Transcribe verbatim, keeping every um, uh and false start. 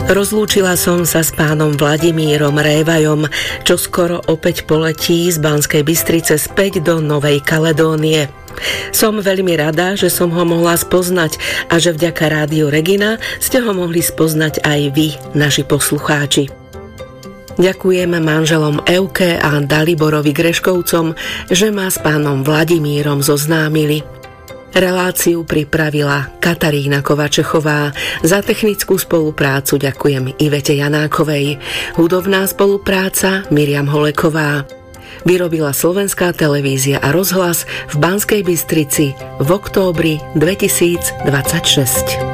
Rozlúčila som sa s pánom Vladimírom Révajom, čo skoro opäť poletí z Banskej Bystrice späť do Novej Kaledónie. Som veľmi rada, že som ho mohla spoznať a že vďaka Rádiu Regina ste ho mohli spoznať aj vy, naši poslucháči. Ďakujem manželom Euke a Daliborovi Greškovcom, že ma s pánom Vladimírom zoznámili. Reláciu pripravila Katarína Kovačechová. Za technickú spoluprácu ďakujem Ivete Janákovej. Hudobná spolupráca Miriam Holeková. Vyrobila Slovenská televízia a rozhlas v Banskej Bystrici v októbri dvetisícdvadsaťšesť.